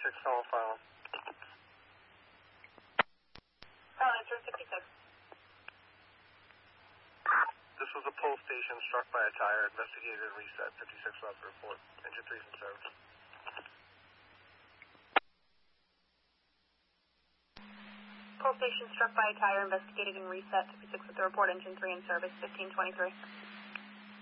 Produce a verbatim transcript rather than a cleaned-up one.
fifty-six, call file. File answer sixty-six. This was a pole station struck by a tire. Investigated and reset. fifty-six left report. Engine three's in service. Pole station struck by a tire. Investigated and reset. fifty-six with the report. Engine three in service. fifteen twenty-three.